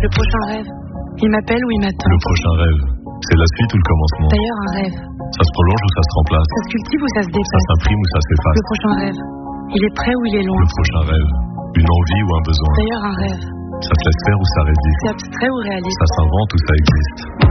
Le prochain rêve. Il m'appelle ou il m'attend. Le prochain rêve, c'est la suite ou le commencement? D'ailleurs, un rêve. Ça se prolonge ou ça se remplace? Ça se cultive ou ça se Ça dépasse? s'imprime ou ça s'efface? Le prochain rêve. Il est près ou il est loin? Le prochain rêve, une envie ou un besoin? D'ailleurs, un rêve. Ça se laisse faire ou ça résiste? C'est abstrait ou réaliste? Ça s'invente ou ça existe?